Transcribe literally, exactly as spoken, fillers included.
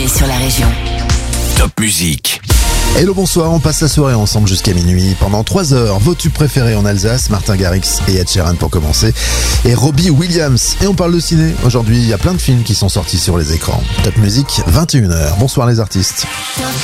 préférés sur la région. Top Musique. Hello, bonsoir, on passe la soirée ensemble jusqu'à minuit. Pendant trois heures, vos tubes préférés en Alsace, Martin Garrix et Ed Sheeran pour commencer, et Robbie Williams. Et on parle de ciné. Aujourd'hui, il y a plein de films qui sont sortis sur les écrans. Top Musique, vingt et une heures. Bonsoir les artistes. Top